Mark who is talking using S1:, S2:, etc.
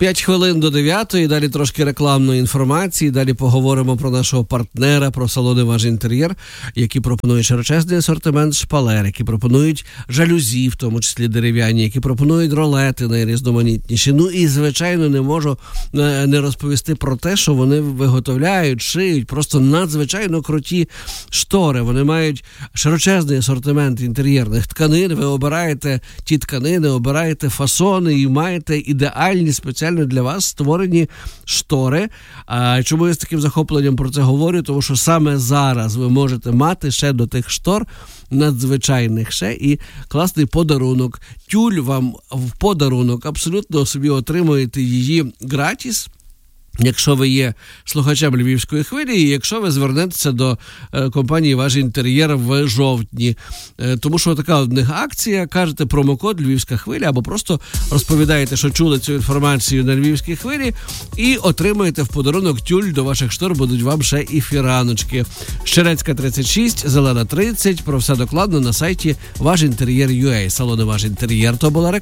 S1: 5 хвилин до 9, далі трошки рекламної інформації, далі поговоримо про нашого партнера, про салони «Ваш інтер'єр», які пропонують широчезний асортимент шпалер, які пропонують жалюзі, в тому числі дерев'яні, які пропонують ролети найрізноманітніші. Ну і, звичайно, не можу не розповісти про те, що вони виготовляють, шиють просто надзвичайно круті штори. Вони мають широчезний асортимент інтер'єрних тканин, ви обираєте ті тканини, обираєте фасони і маєте ідеальні спеціально для вас створені штори. Чому я з таким захопленням про це говорю? Тому що саме зараз ви можете мати ще до тих штор надзвичайних ще і класний подарунок. Тюль вам в подарунок. Абсолютно собі отримуєте її гратіс, якщо ви є слухачем Львівської хвилі, і якщо ви звернетеся до компанії «Ваш інтер'єр» в жовтні. Тому що така у них акція, кажете промокод «Львівська хвиля» або просто розповідаєте, що чули цю інформацію на Львівській хвилі і отримаєте в подарунок тюль до ваших штор, будуть вам ще і фіраночки. Щерецька 36, Зелена 30. Про все докладно на сайті «Ваш інтер'єр.ua». Салони «Ваш інтер'єр» то була реклама.